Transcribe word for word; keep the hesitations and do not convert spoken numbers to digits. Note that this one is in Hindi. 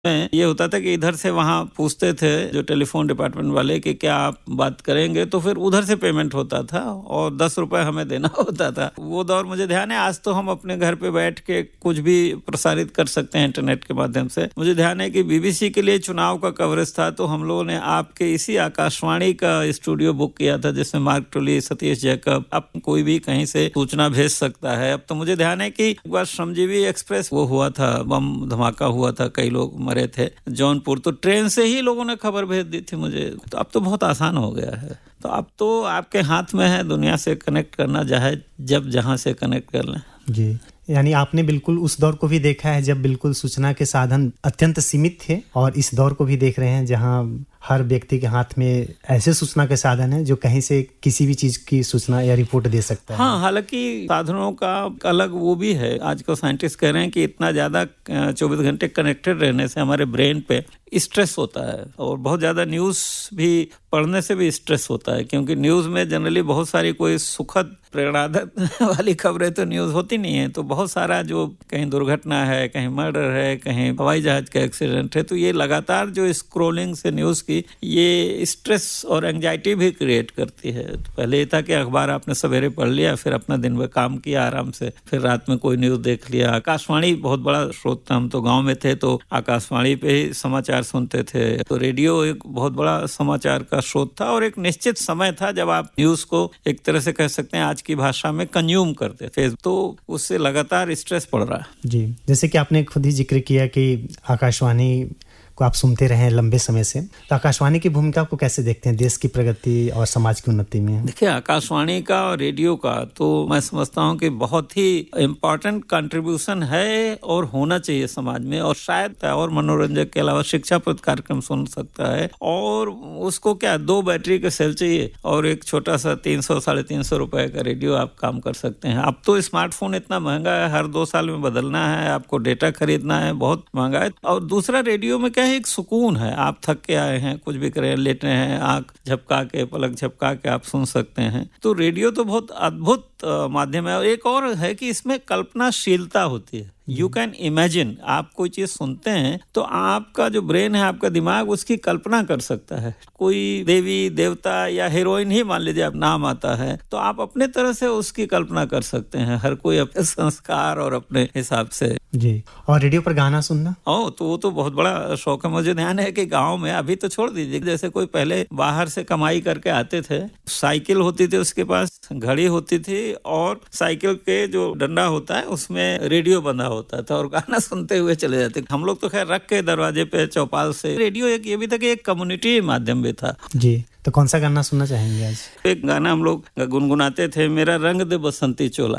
में ये होता था कि इधर से वहाँ पूछते थे जो टेलीफोन डिपार्टमेंट वाले कि क्या आप बात करेंगे, तो फिर उधर से पेमेंट होता था और दस रुपए हमें देना होता था। वो दौर मुझे ध्यान है। आज तो हम अपने घर पे बैठ के कुछ भी प्रसारित कर सकते हैं इंटरनेट के माध्यम से। मुझे ध्यान है कि बीबीसी के लिए चुनाव का कवरेज था तो हम लोगों ने आपके इसी आकाशवाणी का स्टूडियो बुक किया था जिसमें मार्क टोली, सतीश जैकब, अब कोई भी कहीं से सूचना भेज सकता है। अब तो मुझे ध्यान है कि एक बार श्रमजीवी एक्सप्रेस वो हुआ था, बम धमाका हुआ था, कई लोग मरे थे जौनपुर, तो ट्रेन से ही लोगों ने खबर भेज दी थी मुझे। तो अब तो बहुत आसान हो गया है। तो अब तो आपके हाथ में है दुनिया से कनेक्ट करना, चाहे जब जहां से कनेक्ट कर लें। जी, यानी आपने बिल्कुल उस दौर को भी देखा है जब बिल्कुल सूचना के साधन अत्यंत सीमित थे, और इस दौर को भी देख रहे हैं जहां हर व्यक्ति के हाथ में ऐसे सूचना के साधन हैं जो कहीं से किसी भी चीज की सूचना या रिपोर्ट दे सकता है। हाँ, हालांकि साधनों का अलग वो भी है। आजकल साइंटिस्ट कह रहे हैं कि इतना ज्यादा चौबीस घंटे कनेक्टेड रहने से हमारे ब्रेन पे स्ट्रेस होता है, और बहुत ज्यादा न्यूज भी पढ़ने से भी स्ट्रेस होता है, क्योंकि न्यूज में जनरली बहुत सारी कोई सुखद प्रेरणादायक वाली खबरें तो न्यूज होती नहीं है। तो बहुत सारा जो कहीं दुर्घटना है, कहीं मर्डर है, कहीं हवाई जहाज का एक्सीडेंट है, तो ये लगातार जो स्क्रोलिंग से न्यूज की ये स्ट्रेस और एंजाइटी भी क्रिएट करती है। तो पहले ये था कि अखबार आपने सवेरे पढ़ लिया, फिर अपना दिन भर काम किया आराम से, फिर रात में कोई न्यूज देख लिया। आकाशवाणी बहुत बड़ा स्रोत था। हम तो गांव में थे तो आकाशवाणी पे ही समाचार सुनते थे। तो रेडियो एक बहुत बड़ा समाचार का स्रोत था, और एक निश्चित समय था जब आप न्यूज को एक तरह से कह सकते हैं आज की भाषा में कंज्यूम करते थे। तो उससे लगातार स्ट्रेस पड़ रहा है। जी, जैसे कि आपने खुद ही जिक्र किया कि आकाशवाणी को आप सुनते रहे लंबे समय से, तो आकाशवाणी की भूमिका को कैसे देखते हैं देश की प्रगति और समाज की उन्नति में? देखिए, आकाशवाणी का और रेडियो का तो मैं समझता हूँ कि बहुत ही इम्पोर्टेंट कंट्रीब्यूशन है और होना चाहिए समाज में। और शायद और मनोरंजन के अलावा शिक्षा पर कार्यक्रम सुन सकता है, और उसको क्या दो बैटरी के सेल चाहिए और एक छोटा सा तीन सौ साढ़े तीन सौ रुपए का रेडियो आप काम कर सकते हैं। अब तो स्मार्टफोन इतना महंगा है, हर दो साल में बदलना है, आपको डेटा खरीदना है, बहुत महंगा है। और दूसरा, रेडियो में क्या है, एक सुकून है। आप थक के आए हैं, कुछ भी करें, लेटे हैं, आंख झपका के, पलक झपका के आप सुन सकते हैं। तो रेडियो तो बहुत अद्भुत माध्यम है। और एक और है कि इसमें कल्पनाशीलता होती है। यू कैन इमेजिन, आप कोई चीज सुनते हैं तो आपका जो ब्रेन है, आपका दिमाग उसकी कल्पना कर सकता है। कोई देवी देवता या हीरोइन ही मान लीजिए आप नाम आता है, तो आप अपने तरह से उसकी कल्पना कर सकते हैं, हर कोई अपने संस्कार और अपने हिसाब से। जी, और रेडियो पर गाना सुनना? ओ, तो वो तो बहुत बड़ा शौक है। मुझे ध्यान है कि गांव में, अभी तो छोड़ दीजिए, जैसे कोई पहले बाहर से कमाई करके आते थे, साइकिल होती थी, उसके पास घड़ी होती थी, और साइकिल के जो डंडा होता है उसमें रेडियो बंधा होता था, और गाना सुनते हुए चले जाते। हम लोग तो खैर रख के दरवाजे पे चौपाल से। रेडियो एक ये भी था कि एक कम्युनिटी माध्यम भी था। जी, तो कौन सा गाना सुनना चाहेंगे आज? एक गाना हम लोग गुनगुनाते थे, मेरा रंग दे बसंती चोला।